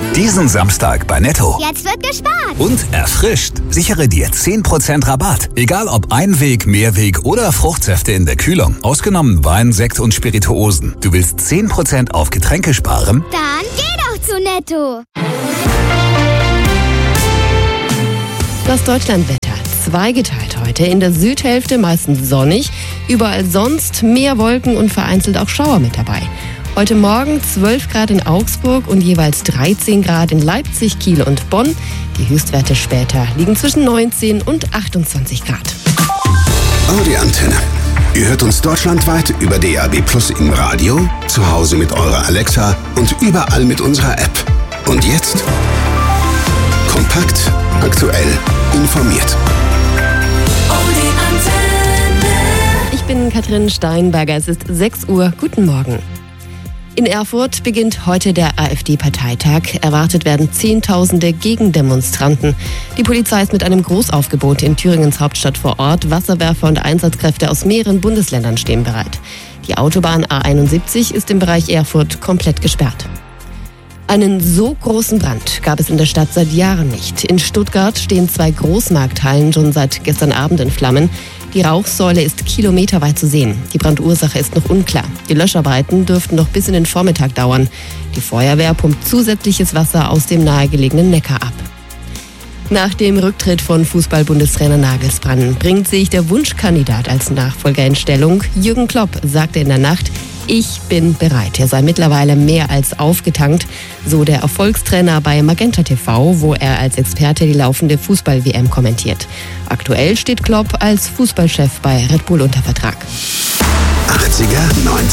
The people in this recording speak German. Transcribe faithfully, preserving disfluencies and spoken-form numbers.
Diesen Samstag bei Netto. Jetzt wird gespart. Und erfrischt. Sichere dir zehn Prozent Rabatt. Egal ob Einweg, Mehrweg oder Fruchtsäfte in der Kühlung. Ausgenommen Wein, Sekt und Spirituosen. Du willst zehn Prozent auf Getränke sparen? Dann geh doch zu Netto. Das Deutschlandwetter. Zweigeteilt heute. In der Südhälfte meistens sonnig. Überall sonst mehr Wolken und vereinzelt auch Schauer mit dabei. Heute Morgen zwölf Grad in Augsburg und jeweils dreizehn Grad in Leipzig, Kiel und Bonn. Die Höchstwerte später liegen zwischen neunzehn und achtundzwanzig Grad. Audi Antenne. Ihr hört uns deutschlandweit über D A B Plus im Radio, zu Hause mit eurer Alexa und überall mit unserer App. Und jetzt kompakt, aktuell, informiert. Ich bin Katrin Steinberger. Es ist sechs Uhr. Guten Morgen. In Erfurt beginnt heute der AfD-Parteitag. Erwartet werden Zehntausende Gegendemonstranten. Die Polizei ist mit einem Großaufgebot in Thüringens Hauptstadt vor Ort. Wasserwerfer und Einsatzkräfte aus mehreren Bundesländern stehen bereit. Die Autobahn A einundsiebzig ist im Bereich Erfurt komplett gesperrt. Einen so großen Brand gab es in der Stadt seit Jahren nicht. In Stuttgart stehen zwei Großmarkthallen schon seit gestern Abend in Flammen. Die Rauchsäule ist kilometerweit zu sehen. Die Brandursache ist noch unklar. Die Löscharbeiten dürften noch bis in den Vormittag dauern. Die Feuerwehr pumpt zusätzliches Wasser aus dem nahegelegenen Neckar ab. Nach dem Rücktritt von Fußball-Bundestrainer Nagelsmann bringt sich der Wunschkandidat als Nachfolger in Stellung. Jürgen Klopp sagte in der Nacht: Ich bin bereit. Er sei mittlerweile mehr als aufgetankt, so der Erfolgstrainer bei Magenta T V, wo er als Experte die laufende Fußball-W M kommentiert. Aktuell steht Klopp als Fußballchef bei Red Bull unter Vertrag. achtziger, neunziger